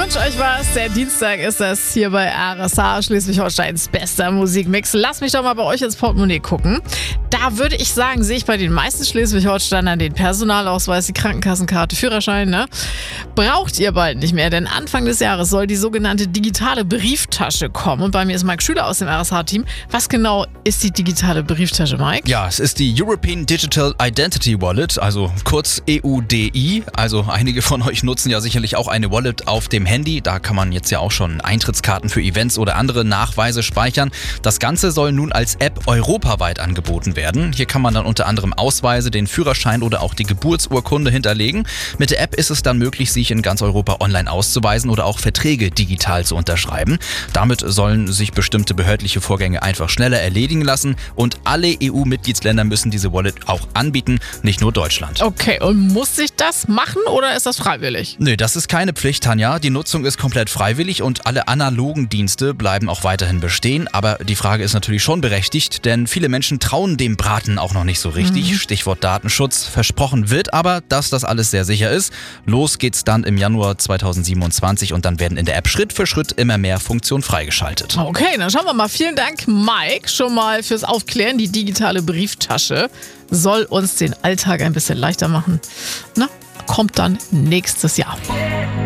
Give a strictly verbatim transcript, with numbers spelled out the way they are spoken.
wünsche euch was. Der Dienstag ist das hier bei R S H, Schleswig-Holsteins bester Musikmix. Lasst mich doch mal bei euch ins Portemonnaie gucken. Da würde ich sagen, sehe ich bei den meisten Schleswig-Holsteinern den Personalausweis, die Krankenkassenkarte, Führerschein. Ne? Braucht ihr bald nicht mehr, denn Anfang des Jahres soll die sogenannte digitale Brieftasche kommen. Und bei mir ist Mike Schüler aus dem R S H-Team. Was genau ist die digitale Brieftasche, Mike? Ja, es ist die European Digital Identity Wallet, also kurz E U D I. Also einige von euch nutzen ja sicherlich auch eine Wallet auf dem Handy. Da kann man jetzt ja auch schon Eintrittskarten für Events oder andere Nachweise speichern. Das Ganze soll nun als App europaweit angeboten werden. Hier kann man dann unter anderem Ausweise, den Führerschein oder auch die Geburtsurkunde hinterlegen. Mit der App ist es dann möglich, sich in ganz Europa online auszuweisen oder auch Verträge digital zu unterschreiben. Damit sollen sich bestimmte behördliche Vorgänge einfach schneller erledigen lassen und alle E U-Mitgliedsländer müssen diese Wallet auch anbieten, nicht nur Deutschland. Okay, und muss ich das machen oder ist das freiwillig? Nö, das ist keine Pflicht, Tanja. Die Nutzung ist komplett freiwillig und alle analogen Dienste bleiben auch weiterhin bestehen. Aber die Frage ist natürlich schon berechtigt, denn viele Menschen trauen dem Braten auch noch nicht so richtig. Mhm. Stichwort Datenschutz. Versprochen wird aber, dass das alles sehr sicher ist. Los geht's dann im Januar zweitausendsiebenundzwanzig und dann werden in der App Schritt für Schritt immer mehr Funktionen freigeschaltet. Okay, dann schauen wir mal. Vielen Dank, Mike, schon mal fürs Aufklären. Die digitale Brieftasche soll uns den Alltag ein bisschen leichter machen. Na, kommt dann nächstes Jahr.